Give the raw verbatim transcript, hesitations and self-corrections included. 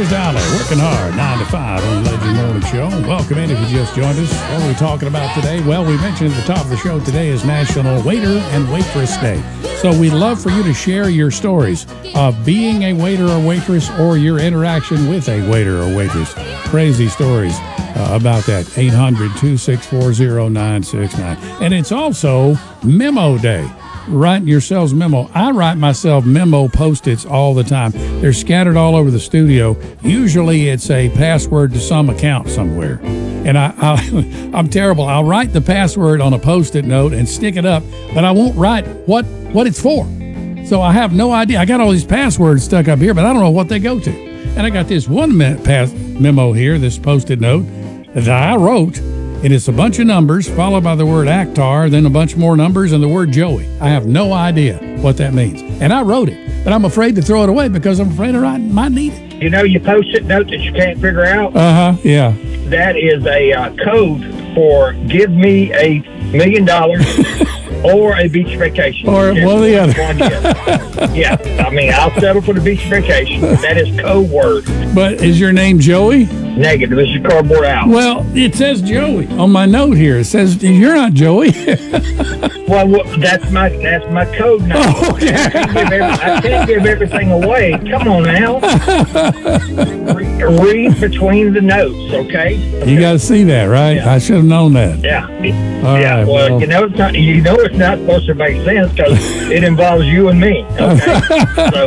There's Dolly, working hard, nine to five on the Legend Morning Show. Welcome in if you just joined us. What are we talking about today? Well, we mentioned at the top of the show today is National Waiter and Waitress Day. So we'd love for you to share your stories of being a waiter or waitress or your interaction with a waiter or waitress. Crazy stories uh, about that. eight hundred, two six four, zero nine six nine. And it's also Memo Day. Write yourselves memo. I write myself memo Post-its all the time. They're scattered all over the studio. Usually it's a password to some account somewhere. And I, I, I'm terrible. I'll write the password on a Post-it note and stick it up, but I won't write what, what it's for. So I have no idea. I got all these passwords stuck up here, but I don't know what they go to. And I got this one minute pass memo here, this Post-it note that I wrote. And it's a bunch of numbers followed by the word Actar, then a bunch more numbers and the word Joey. I have no idea what that means. And I wrote it, but I'm afraid to throw it away because I'm afraid I might need it. You know your Post-it note that you can't figure out? Uh-huh, yeah. That is a uh, code for give me a million dollars or a beach vacation. Or Just one or the other. One, yes. Yeah, I mean, I'll settle for the beach vacation. That is code word. But is your name Joey? Negative. This is cardboard out. Well, it says Joey on my note here. It says you're not Joey. Well, well, that's my that's my code now. Oh, yeah. I, can't give every, I can't give everything away. Come on now. Read, read between the notes, okay? You got to see that, right? Yeah. I should have known that. Yeah. All yeah. right, well, well. you know it's not. You know it's not supposed to make sense because it involves you and me. Okay. So